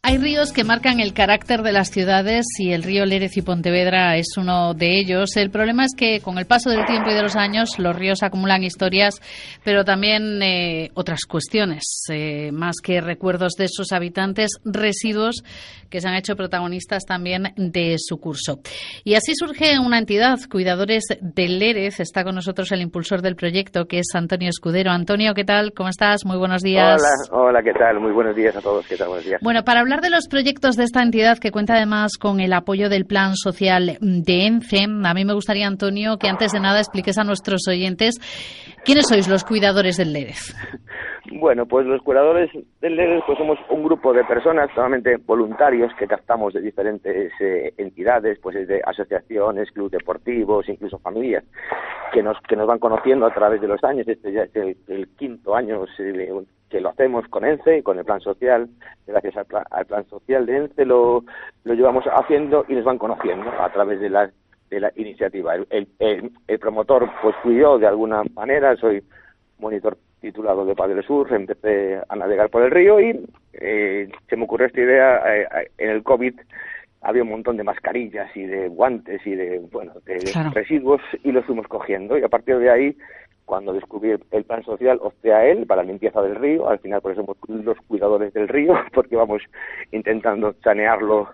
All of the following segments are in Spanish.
Hay ríos que marcan el carácter de las ciudades y el río Lérez y Pontevedra es uno de ellos. El problema es que con el paso del tiempo y de los años los ríos acumulan historias, pero también otras cuestiones, más que recuerdos de sus habitantes, residuos que se han hecho protagonistas también de su curso. Y así surge una entidad, Cuidadores del Lérez. Está con nosotros el impulsor del proyecto, que es Antonio Escudero. Antonio, ¿qué tal? ¿Cómo estás? Muy buenos días. Hola, ¿qué tal? Muy buenos días a todos. ¿Qué tal? Buenos días. Bueno, para hablar de los proyectos de esta entidad, que cuenta además con el apoyo del Plan Social de ENCE, a mí me gustaría, Antonio, que antes de nada expliques a nuestros oyentes quiénes sois los Cuidadores del Lérez. Bueno, pues los Cuidadores del Lérez pues somos un grupo de personas, totalmente voluntarios, que captamos de diferentes entidades, pues de asociaciones, clubes deportivos, incluso familias, que nos van conociendo a través de los años. Este ya es el quinto año que lo hacemos con ENCE, con el Plan Social. Gracias al Plan Social de ENCE lo llevamos haciendo y nos van conociendo a través de la iniciativa. El promotor pues fui yo, de alguna manera. Soy monitor titulado de Padel Sur. Empecé a navegar por el río y se me ocurrió esta idea. En el COVID había un montón de mascarillas y de guantes y de Claro, residuos, y los fuimos cogiendo, y a partir de ahí, cuando descubrí el Plan Social, opté a él para la limpieza del río. Al final, por eso somos los cuidadores del río, porque vamos intentando sanearlo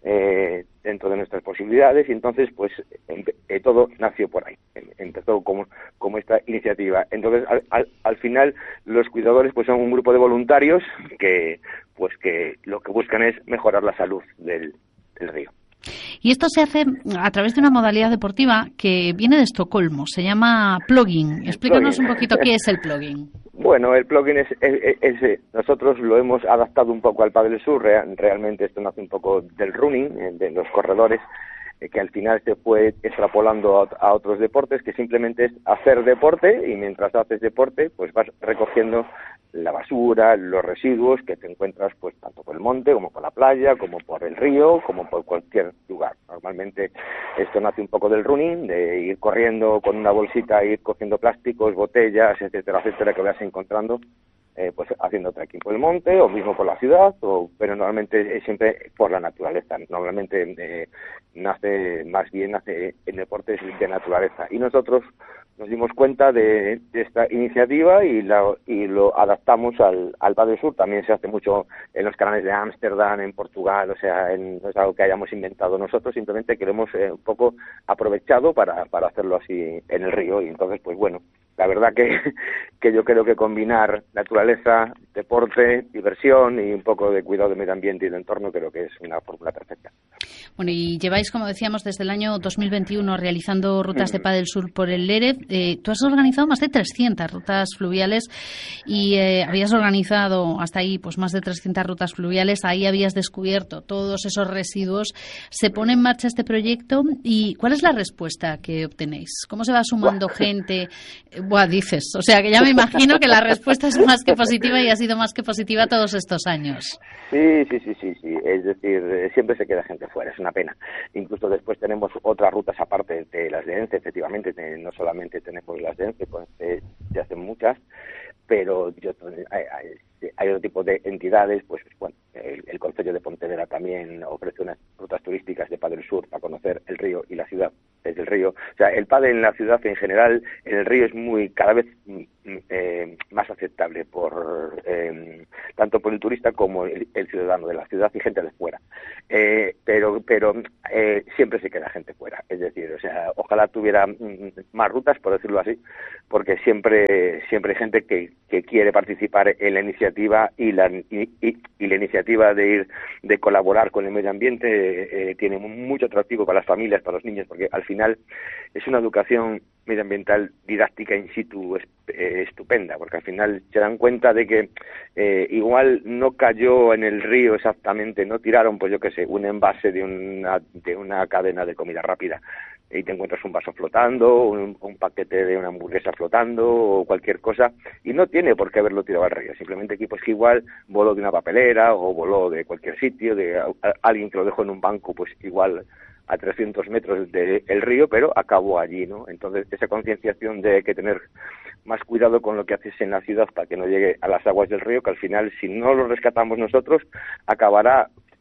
dentro de nuestras posibilidades. Y entonces, pues, todo nació por ahí. Empezó como esta iniciativa. Entonces, al final, los cuidadores pues son un grupo de voluntarios que lo que buscan es mejorar la salud del río. y esto se hace a través de una modalidad deportiva que viene de Estocolmo, se llama plugging. Explícanos un poquito qué es el plugging. Bueno, el plugging nosotros lo hemos adaptado un poco al Padel Sur. Realmente esto nace un poco del running, de los corredores, que al final se fue extrapolando a otros deportes, que simplemente es hacer deporte, y mientras haces deporte pues vas recogiendo la basura, los residuos que te encuentras pues tanto por el monte como por la playa, como por el río, como por cualquier lugar. Normalmente esto nace un poco del running, de ir corriendo con una bolsita, ir cogiendo plásticos, botellas, etcétera, que vas encontrando pues haciendo trekking por el monte o mismo por la ciudad, pero normalmente es siempre por la naturaleza. Normalmente nace en deportes de naturaleza, y nosotros nos dimos cuenta de esta iniciativa y lo adaptamos al Padel Sur. También se hace mucho en los canales de Ámsterdam, en Portugal. O sea, no es algo que hayamos inventado nosotros, simplemente que lo hemos un poco aprovechado para hacerlo así en el río. Y entonces, pues bueno, la verdad que yo creo que combinar naturaleza, deporte, diversión y un poco de cuidado del medio ambiente y del entorno, creo que es una fórmula perfecta. Bueno, y lleváis, como decíamos, desde el año 2021 realizando rutas de Padel Sur por el Lérez. Tú has organizado más de 300 rutas fluviales y habías organizado hasta ahí pues más de 300 rutas fluviales. Ahí habías descubierto todos esos residuos. Se pone en marcha este proyecto, y ¿cuál es la respuesta que obtenéis? ¿Cómo se va sumando gente? Dices, o sea, que ya me imagino que la respuesta es más que positiva, y ha sido más que positiva todos estos años. Sí. Es decir, siempre se queda gente fuera, es una pena. Incluso después tenemos otras rutas aparte de las de ENCE. Efectivamente, no solamente tenemos las de ENCE, pues se hacen muchas, pero hay otro tipo de entidades. Pues bueno, el Concello de Pontevedra también ofrece unas rutas turísticas de Padel Sur para conocer el río y la ciudad desde el río. O sea, el pádel en la ciudad en general, en el río, es cada vez más aceptable tanto por el turista como el ciudadano de la ciudad y gente de fuera. Pero siempre se queda gente fuera. Es decir, o sea, ojalá tuviera más rutas, por decirlo así, porque siempre hay gente que quiere participar en la iniciativa, y la iniciativa de colaborar con el medio ambiente tiene mucho atractivo para las familias, para los niños, porque al final es una educación medioambiental didáctica in situ estupenda, porque al final se dan cuenta de que igual no cayó en el río exactamente, no tiraron, pues yo qué sé, un envase de una cadena de comida rápida, y te encuentras un vaso flotando, un paquete de una hamburguesa flotando o cualquier cosa, y no tiene por qué haberlo tirado al río. Simplemente que pues que igual voló de una papelera o voló de cualquier sitio, de alguien que lo dejó en un banco, pues igual a 300 metros del río, pero acabó allí, ¿no? Entonces, esa concienciación de que tener más cuidado con lo que haces en la ciudad para que no llegue a las aguas del río, que al final, si no lo rescatamos nosotros, acabará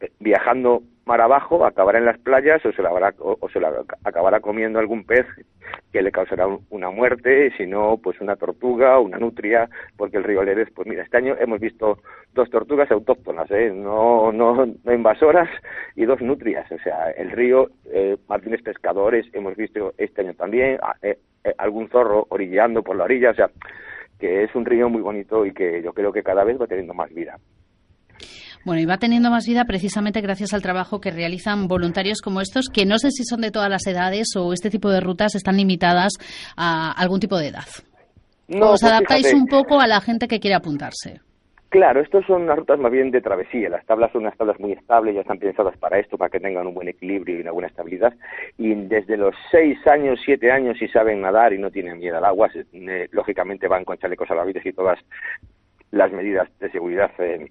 viajando mar abajo, acabará en las playas o se la acabará comiendo algún pez que le causará una muerte, si no, pues una tortuga, una nutria, porque el río Lérez, pues mira, este año hemos visto 2 tortugas autóctonas, no invasoras, y 2 nutrias, o sea, el río, Martínez Pescadores, hemos visto este año también, algún zorro orilleando por la orilla, o sea, que es un río muy bonito y que yo creo que cada vez va teniendo más vida. Bueno, y va teniendo más vida precisamente gracias al trabajo que realizan voluntarios como estos, que no sé si son de todas las edades o este tipo de rutas están limitadas a algún tipo de edad. No, ¿Os pues adaptáis fíjate, un poco a la gente que quiere apuntarse? claro, estos son unas rutas más bien de travesía. Las tablas son unas tablas muy estables, ya están pensadas para esto, para que tengan un buen equilibrio y una buena estabilidad. Y desde los 6 años, 7 años, si saben nadar y no tienen miedo al agua, lógicamente van con chalecos salvavidas y todas las medidas de seguridad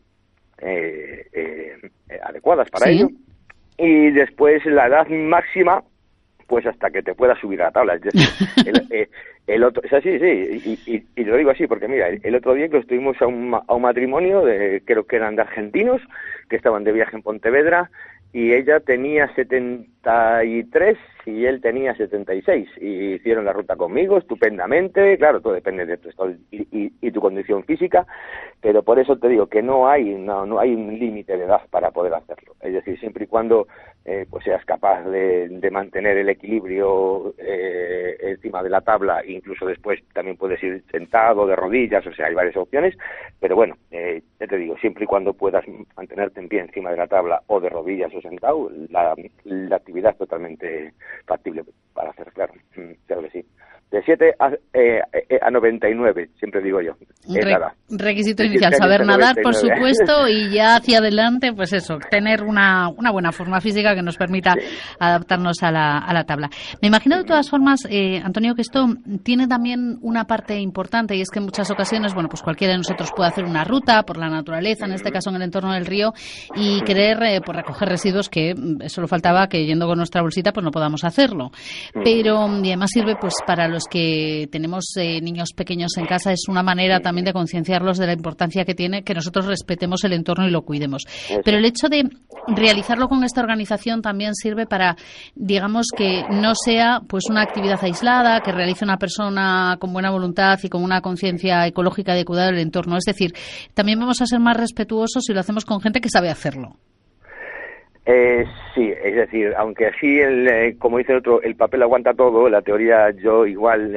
adecuadas para ello. Y después la edad máxima, pues hasta que te puedas subir a la tabla. Es decir, el otro, o sea, sí, y lo digo así porque mira, el otro día que estuvimos a un matrimonio, creo que eran de argentinos, que estaban de viaje en Pontevedra, y ella tenía 73 y él tenía 76, y hicieron la ruta conmigo estupendamente. Claro, todo depende de tu estado y tu condición física, pero por eso te digo que no hay un límite de edad para poder hacerlo. Es decir, siempre y cuando pues seas capaz de mantener el equilibrio encima de la tabla, incluso después también puedes ir sentado, de rodillas, o sea, hay varias opciones, pero bueno, ya te digo, siempre y cuando puedas mantenerte en pie encima de la tabla o de rodillas o sentado, la actividad es totalmente factible para hacer, claro que sí. De 7 a 99, siempre digo yo. Requisito inicial, saber nadar, por supuesto, y ya hacia adelante, pues eso, tener una buena forma física que nos permita adaptarnos a la tabla. Me imagino de todas formas, Antonio, que esto tiene también una parte importante, y es que en muchas ocasiones, bueno, pues cualquiera de nosotros puede hacer una ruta por la naturaleza, en este caso en el entorno del río, y querer pues recoger residuos que solo faltaba que yendo con nuestra bolsita pues no podamos hacerlo. Pero y además sirve pues para los que tenemos niños pequeños en casa, es una manera también de concienciarlos de la importancia que tiene que nosotros respetemos el entorno y lo cuidemos. Pero el hecho de realizarlo con esta organización también sirve para, digamos, que no sea pues una actividad aislada, que realice una persona con buena voluntad y con una conciencia ecológica de cuidado del entorno. Es decir, también vamos a ser más respetuosos si lo hacemos con gente que sabe hacerlo. Sí, es decir, aunque así, como dice el otro, el papel aguanta todo, la teoría yo igual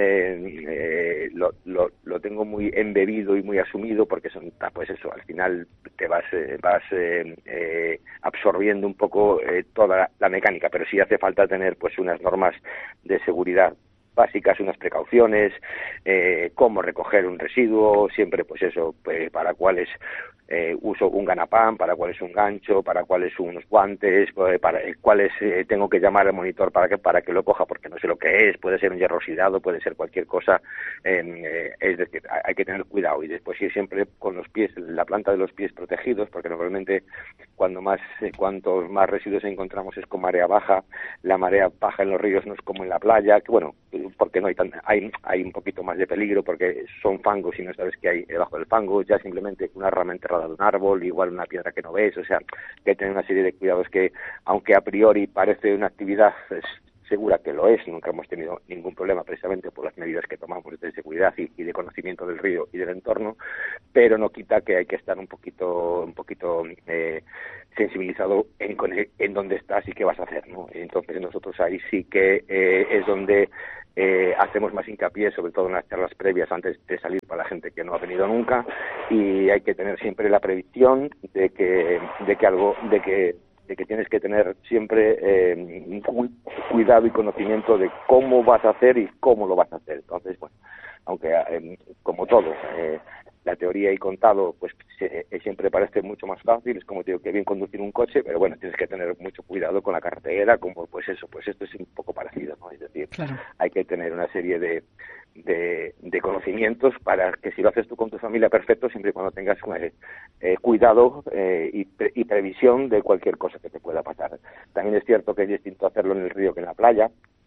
lo tengo muy embebido y muy asumido, porque son, pues eso, al final te vas absorbiendo un poco toda la mecánica, pero sí hace falta tener pues unas normas de seguridad básicas, unas precauciones, cómo recoger un residuo, siempre pues eso, pues, para cuáles uso un ganapán, para cuáles un gancho, para cuáles unos guantes, para cuáles tengo que llamar al monitor para que lo coja, porque no sé lo que es, puede ser un hierro oxidado, puede ser cualquier cosa, es decir, hay que tener cuidado y después ir siempre con los pies, la planta de los pies protegidos, porque normalmente cuantos más residuos encontramos es con marea baja. La marea baja en los ríos no es como en la playa, que bueno, porque no hay un poquito más de peligro, porque son fangos y no sabes qué hay debajo del fango, ya simplemente una rama enterrada de un árbol, igual una piedra que no ves, o sea, que hay que tener una serie de cuidados que, aunque a priori parece una actividad segura, que lo es, nunca hemos tenido ningún problema precisamente por las medidas que tomamos de seguridad y de conocimiento del río y del entorno, pero no quita que hay que estar un poquito sensibilizado en dónde estás y qué vas a hacer, ¿no? Entonces nosotros ahí sí que es donde hacemos más hincapié, sobre todo en las charlas previas antes de salir, para la gente que no ha venido nunca, y hay que tener siempre la previsión de que tienes que tener siempre cuidado y conocimiento de cómo vas a hacer y cómo lo vas a hacer. Entonces, bueno, aunque como todo, la teoría y contado pues siempre parece mucho más fácil, es como te digo, que bien conducir un coche, pero bueno, tienes que tener mucho cuidado con la carretera, como pues eso, pues esto es un poco parecido, ¿no? Es decir, claro, hay que tener una serie de conocimientos para que si lo haces tú con tu familia, perfecto, siempre y cuando tengas cuidado y previsión de cualquier cosa que te pueda pasar. También es cierto que es distinto hacerlo en el río que en la playa,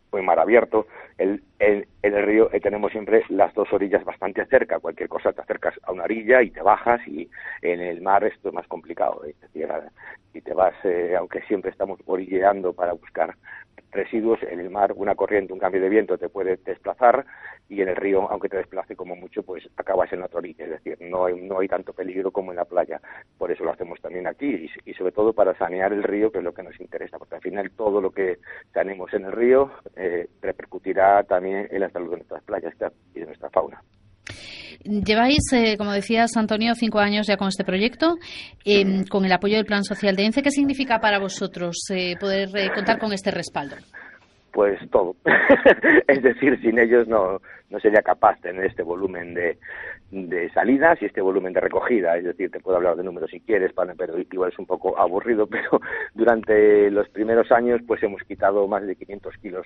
muy mar abierto. En el río tenemos siempre las dos orillas bastante cerca. Cualquier cosa te acercas a una orilla y te bajas, y en el mar esto es más complicado. Es decir, si te vas, aunque siempre estamos orilleando para buscar residuos, en el mar una corriente, un cambio de viento te puede desplazar, y en el río, aunque te desplace como mucho, pues acabas en la otra orilla. Es decir, no hay tanto peligro como en la playa. Por eso lo hacemos también aquí, y sobre todo para sanear el río, que es lo que nos interesa, porque al final todo lo que saneemos en el río repercutirá también en la salud de nuestras playas y de nuestra fauna. Lleváis, como decías, Antonio, 5 años ya con este proyecto, con el apoyo del Plan Social de ENCE. ¿Qué significa para vosotros poder contar con este respaldo? Pues todo. Es decir, sin ellos no sería capaz de tener este volumen de salidas y este volumen de recogida. Es decir, te puedo hablar de números si quieres, pero igual es un poco aburrido, pero durante los primeros años pues hemos quitado más de 500 kilos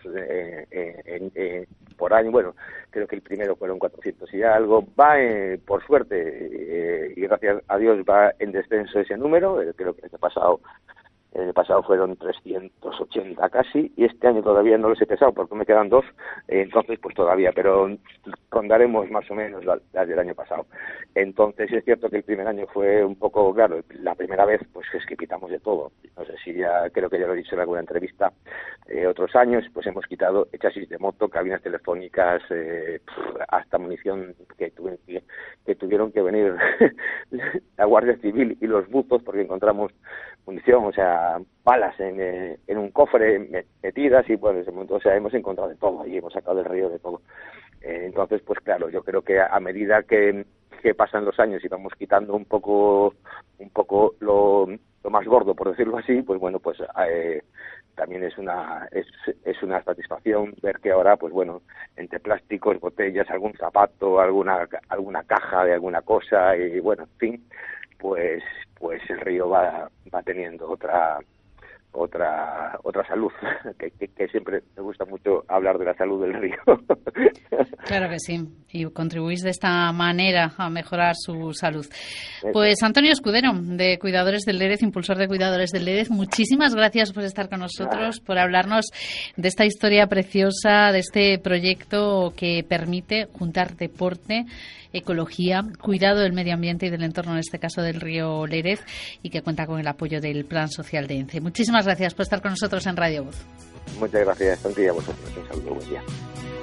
por año. Bueno, creo que el primero fueron 400 y algo. Va, por suerte, y gracias a Dios, va en descenso ese número. Creo que el pasado fueron 380 casi, y este año todavía no los he pesado porque me quedan 2, entonces pues todavía, pero rondaremos más o menos las del año pasado. Entonces es cierto que el primer año fue un poco, claro, la primera vez pues es que quitamos de todo. No sé si creo que ya lo he dicho en alguna entrevista, otros años pues hemos quitado chasis de moto, cabinas telefónicas, hasta munición que tuvieron que venir la Guardia Civil y los buzos porque encontramos munición, o sea, balas en un cofre metidas, y bueno, o sea, hemos encontrado de todo y hemos sacado del río de todo. Entonces, pues claro, yo creo que a medida que pasan los años y vamos quitando un poco lo más gordo, por decirlo así, pues bueno, pues también es una satisfacción ver que ahora, pues bueno, entre plásticos, botellas, algún zapato, alguna caja de alguna cosa, y bueno, en fin, pues el río va teniendo otra salud, que siempre me gusta mucho hablar de la salud del río. Claro que sí, y contribuís de esta manera a mejorar su salud. Pues Antonio Escudero, de Cuidadores del Lérez, impulsor de Cuidadores del Lérez, muchísimas gracias por estar con nosotros, por hablarnos de esta historia preciosa, de este proyecto que permite juntar deporte, ecología, cuidado del medio ambiente y del entorno, en este caso del río Lérez, y que cuenta con el apoyo del Plan Social de ENCE. Muchísimas gracias por estar con nosotros en Radio Voz. Muchas gracias, Santi, y a vosotros. Un saludo, buen día.